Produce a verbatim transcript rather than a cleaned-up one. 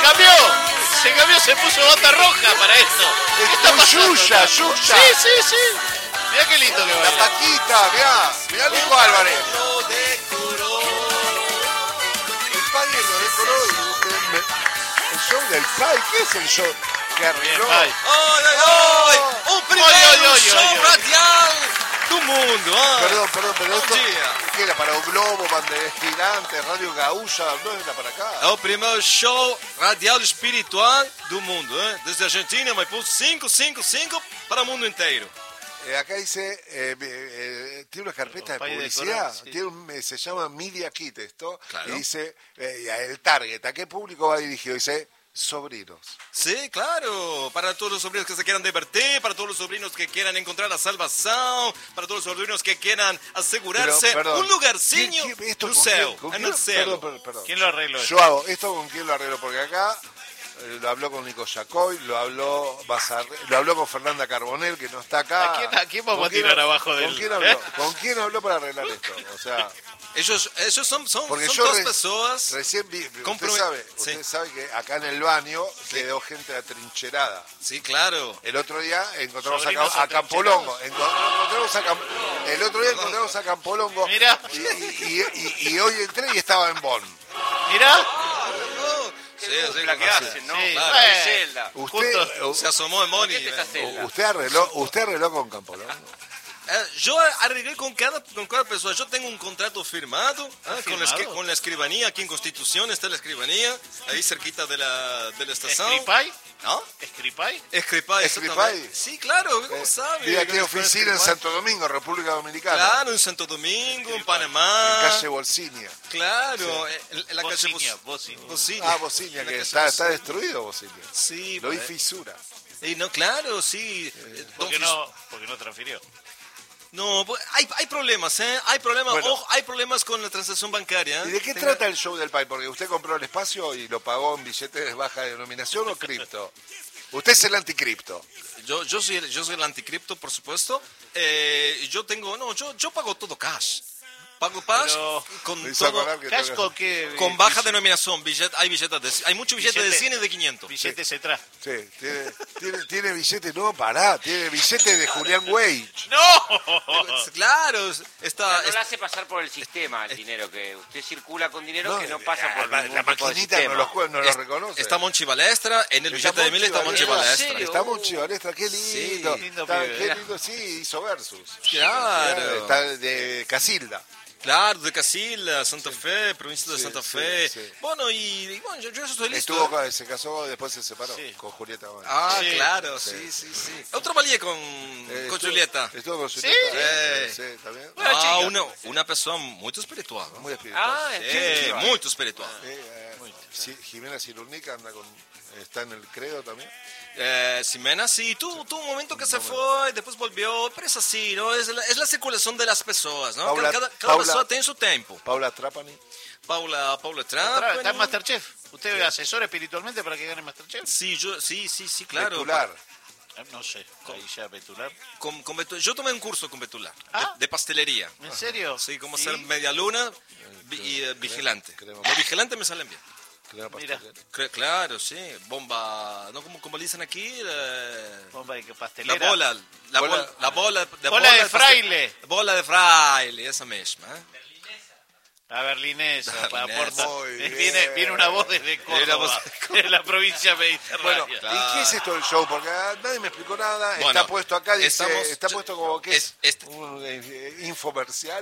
cambió. Se cambió, se puso bota roja para esto. Es con Yuya, Yuya. Sí, sí, sí. Mirá qué lindo que La baila. Paquita, mirá. Mirá Nico Álvarez. El padre lo decoró. El show del Pai. ¿Qué es el show que Bien, arregló? Pai. Ai, ai, ai! O primeiro Oi, oi, oi, show oi, oi. radial do mundo. Ah. Perdón, perdón, pero Bom esto. dia. ¿Qué era? ¿Para un globo, banderas gigantes, radio gaúcha? No era para acá. É o primeiro show radial espiritual do mundo, eh? Desde a Argentina, Maipú cinco cinco cinco para o mundo inteiro. Eh, acá dice, eh, eh, tiene una carpeta de Pai publicidad, decorado, sí. tiene un- eh, se llama Media Kit esto, Claro. y dice, eh, el target, ¿a qué público va dirigido? Dice, sobrinos. Sí, claro, para todos los sobrinos que se quieran divertir, para todos los sobrinos que quieran encontrar la salvación, para todos los sobrinos que quieran asegurarse Pero, perdón, un lugarcinho ¿quién- quién- esto no con céu, quién- con en quién- el cielo. Perdón, perdón, perdón. ¿Quién lo arregló? Yo hago esto con quién lo arreglo, porque acá eh, lo habló con Nico Yacoy, lo habló Bazar- lo habló con Fernanda Carbonell, que no está acá. ¿A quién- a quién vamos ¿Con a tirar quién- abajo ¿con del- quién habló? eh? ¿Con quién habló para arreglar esto? O sea, Ellos, ellos son, son, porque son yo dos re- personas. recién vi, usted Compromet- sabe, Sí. usted sabe que acá en el baño quedó gente atrincherada. Sí, claro. El otro día encontramos a, Sobrinos Cam- a Campolongo. Encon- encontramos a Cam- el otro día encontramos a Campolongo. Mirá. Y, y- y- y hoy entré y estaba en Bonn. Mirá. Sí, sí, La que sí. hacen, ¿no? Sí, claro. bueno. De Zelda. Usted, Juntos. Se asomó en Moni. ¿Por qué te estás eh. Zelda? usted arregló, usted arregló con Campolongo. Eh, yo arreglé con cada, con cada persona. Yo tengo un contrato firmado, eh, Con, la, escri- ¿Firmado? con la escribanía. Aquí en Constitución está la escribanía, ahí cerquita de la, de la estación. ¿Escripay? ¿No? ¿Escripay? Escripay. Escripay. exactamente. Sí, claro, ¿cómo sabe? Mira qué ¿Cómo oficina en Escripay? Santo Domingo, República Dominicana. Claro, en Santo Domingo, en En Panamá. calle Bolsinia. Claro, en, en la calle Bocinia, Bos- Bocinia. Bocinia. Ah, Bocinia, En la que calle está, está Bocinia. destruido Bocinia. Sí, Lo hay pues, fisura. y no, claro, sí. Eh, ¿Por don qué Fis- no, porque no transfirió? No, pues, hay, hay problemas, ¿eh? Hay problemas, Bueno. ojo, hay problemas con la transacción bancaria. ¿eh? ¿Y de qué Tenga- trata el show del Pai? Porque usted compró el espacio y lo pagó en billetes de baja denominación o cripto. Usted es el anticripto. Yo, yo, soy, el- yo soy el anticripto, por supuesto. Eh, yo tengo, no, yo, yo pago todo cash. Pago cash Pero- con Me hizo todo, acordar que ¿Cash tengo- con qué? con baja denominación. Billet, hay billetes de, hay muchos billetes de Billete- cien y de quinientos. Billetes atrás. Sí, tiene, tiene, tiene billete, no, pará, tiene billete de Julián Wage. ¡No! Claro, está, No es- le hace pasar por el sistema el dinero, que usted circula con dinero que no eh, pasa por la, ningún la tipo de maquinita no sistema. lo, jue- no lo es- reconoce. está Monchi Balestra, en el Está billete de mil está Monchi Balestra. Balestra. ¿En serio? Está Monchi Balestra, qué lindo. Sí, lindo Está- pibe. qué lindo, sí, hizo Versus. Claro. Está de Casilda. Claro, de Casilda, Santa Fe, provincia de Sí, Santa sí, Fe. sí. Bueno, y, y bueno, yo, yo estoy listo. Estuvo, ¿eh? con- se casó, después se separó Sí. con Julieta. Bueno. Ah, Sí. claro, sí, sí, sí. Yo trabajé con, Eh, con estuvo- Julieta. Estuvo con Sí. Julieta. Eh. Sí, también. Buena Ah, chica. una, una persona muy espiritual. ¿no? Muy espiritual. Ah, Eh, ¿en muy espiritual. Sí, eh, sí, Jimena Cirulnica anda con, está en el credo también. Eh, Ximena, sí, tuvo, tuvo un momento que se fue, después volvió, pero es así, ¿no? Es la, es la circulación de las personas, ¿no? Paula- cada cada Paula- persona tiene su tiempo. Paula Trapani. Paula, Paula Está está en Trapani. Masterchef. ¿Usted asesora espiritualmente para que gane Masterchef? Sí, yo, sí, sí, sí, claro. Betular. Eh, No sé. Ahí ya Betular. Con, con Betu- yo tomé un curso con Betular, Ah. de, de pastelería. ¿En serio? Sí, como ¿Y? ser media luna vi- y eh, vigilante. crema- Los vigilantes me salen bien. Crema Mira. pastelera. Cre- Claro, sí. Bomba, ¿no? Como, como le dicen aquí, eh, Bomba de que la pastelera. bola, la Bola- bola, la bola, de Bola de pastel- fraile. Bola de fraile, esa misma. ¿eh? La berlinesa. La para berlinesa. aportar. Muy Viene, bien. viene una voz desde Viene una Córdoba, voz de la provincia Bueno, mediterránea. ¿y qué es esto del show? Porque ah, nadie me explicó nada. Bueno, está puesto acá, dice, estamos- está puesto como que es, es- este- un eh, infomercial.